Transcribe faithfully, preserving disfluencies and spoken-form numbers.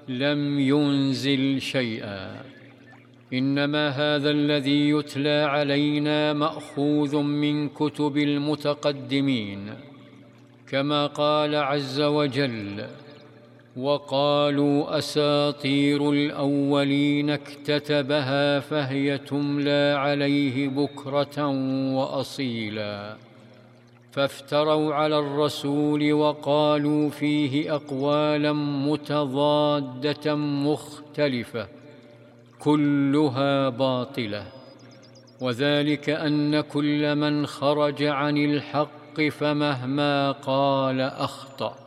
لم ينزل شيئا، إنما هذا الذي يتلى علينا مأخوذ من كتب المتقدمين، كما قال عز وجل: وقالوا أساطير الأولين اكتتبها فهي تملى عليه بكرة وأصيلا. فافتروا على الرسول وقالوا فيه أقوالا متضادة مختلفة كلها باطلة، وذلك أن كل من خرج عن الحق فمهما قال أخطأ.